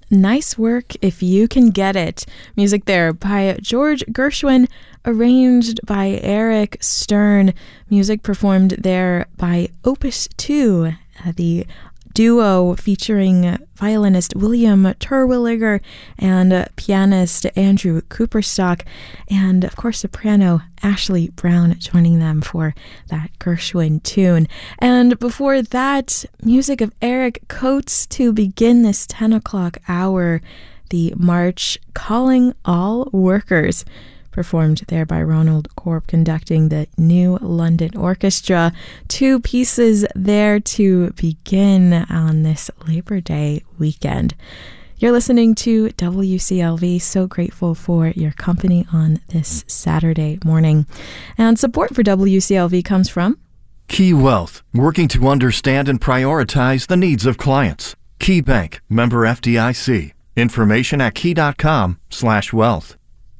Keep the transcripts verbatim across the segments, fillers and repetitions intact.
Nice Work If You Can Get It. Music there by George Gershwin, arranged by Eric Stern. Music performed there by Opus two, uh, the duo featuring violinist William Terwilliger and uh, pianist Andrew Cooperstock, and of course soprano Ashley Brown joining them for that Gershwin tune. And before that, music of Eric Coates to begin this ten o'clock hour, the march Calling All Workers, performed there by Ronald Corp, conducting the New London Orchestra. Two pieces there to begin on this Labor Day weekend. You're listening to W C L V. So grateful for your company on this Saturday morning. And support for W C L V comes from Key Wealth, working to understand and prioritize the needs of clients. Key Bank, member F D I C. Information at key.com slash wealth.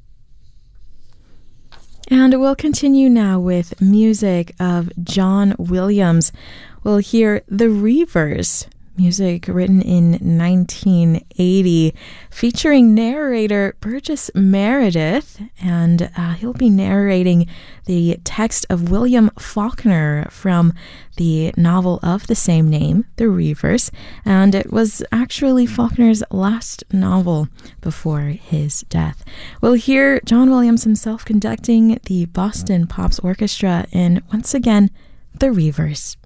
And we'll continue now with music of John Williams. We'll hear The Reavers, music written in nineteen eighty, featuring narrator Burgess Meredith, and uh, he'll be narrating the text of William Faulkner from the novel of the same name, The Reavers, and it was actually Faulkner's last novel before his death. We'll hear John Williams himself conducting the Boston Pops Orchestra in, once again, The Reavers.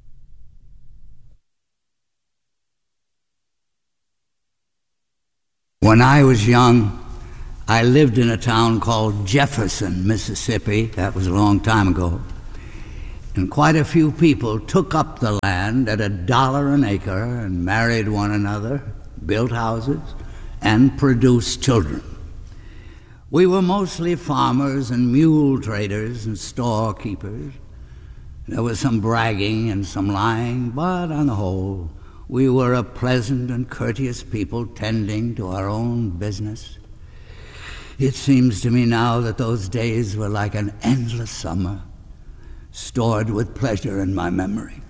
When I was young, I lived in a town called Jefferson, Mississippi. That was a long time ago. And quite a few people took up the land at a dollar an acre and married one another, built houses, and produced children. We were mostly farmers and mule traders and storekeepers. There was some bragging and some lying, but on the whole, we were a pleasant and courteous people tending to our own business. It seems to me now that those days were like an endless summer, stored with pleasure in my memory.